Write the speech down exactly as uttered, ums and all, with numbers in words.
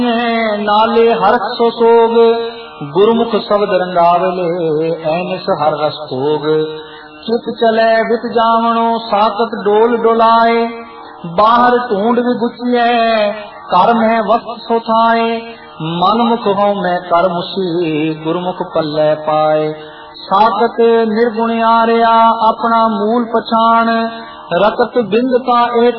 नाले हर्ष सो सोग, गुरमुख शब्द रंगावले, ऐनिस हर रस भोग। चित चले वित जावणो, साकत डोल डोलाए, बाहर ढूंढ विगुचिए, कर्म है वक्त सोथाए। मन मुख हो मैं कर मुसी, गुरमुख पल्ले पाए। साकत निर्गुण आर्या, अपना मूल पछाण, रकत बिंद का एक